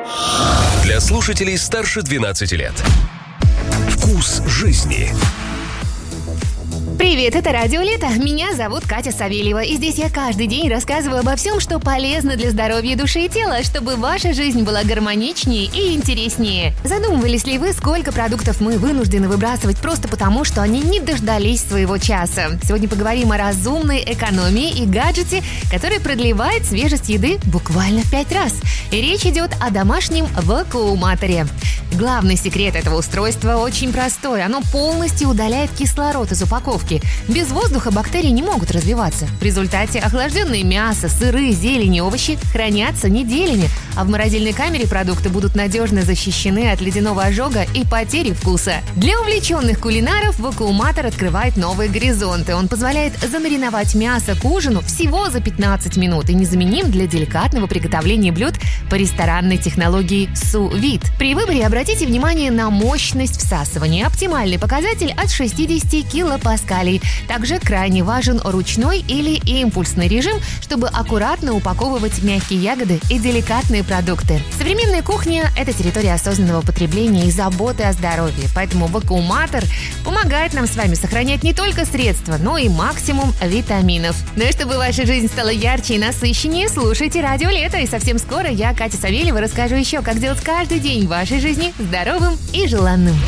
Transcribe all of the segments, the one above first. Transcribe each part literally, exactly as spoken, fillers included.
Для слушателей старше двенадцати лет. Вкус жизни. Привет, это Радио Лето. Меня зовут Катя Савельева. И здесь я каждый день рассказываю обо всем, что полезно для здоровья души и тела, чтобы ваша жизнь была гармоничнее и интереснее. Задумывались ли вы, сколько продуктов мы вынуждены выбрасывать просто потому, что они не дождались своего часа? Сегодня поговорим о разумной экономии и гаджете, который продлевает свежесть еды буквально в пять раз. И речь идет о домашнем вакууматоре. Главный секрет этого устройства очень простой. Оно полностью удаляет кислород из упаковки. Без воздуха бактерии не могут развиваться. В результате охлажденное мясо, сыры, зелень и овощи хранятся неделями, а в морозильной камере продукты будут надежно защищены от ледяного ожога и потери вкуса. Для увлеченных кулинаров вакууматор открывает новые горизонты. Он позволяет замариновать мясо к ужину всего за пятнадцать минут и незаменим для деликатного приготовления блюд по ресторанной технологии су-вид. При выборе обратите внимание на мощность всасывания. Оптимальный показатель от шестидесяти килопаскалей. Также крайне важен ручной или импульсный режим, чтобы аккуратно упаковывать мягкие ягоды и деликатные продукты. Современная кухня – это территория осознанного потребления и заботы о здоровье, поэтому вакууматор помогает нам с вами сохранять не только средства, но и максимум витаминов. Ну и чтобы ваша жизнь стала ярче и насыщеннее, слушайте Радио Лето, и совсем скоро я, Катя Савельева, расскажу еще, как сделать каждый день вашей жизни здоровым и желанным.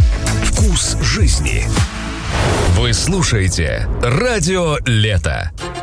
Вкус жизни. Вы слушаете Радио Лето.